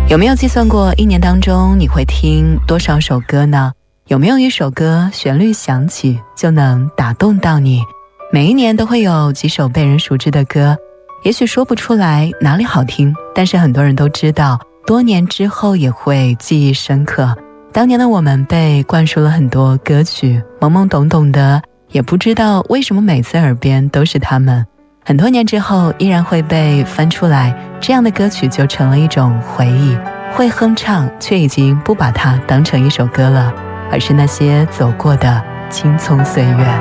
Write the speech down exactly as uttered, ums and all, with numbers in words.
有没有计算过一年当中你会听多少首歌呢？有没有一首歌旋律响起就能打动到你？每一年都会有几首被人熟知的歌，也许说不出来哪里好听，但是很多人都知道，多年之后也会记忆深刻。当年的我们被灌输了很多歌曲，懵懵懂懂的，也不知道为什么每次耳边都是他们。很多年之后依然会被翻出来，这样的歌曲就成了一种回忆，会哼唱，却已经不把它当成一首歌了，而是那些走过的青葱岁月。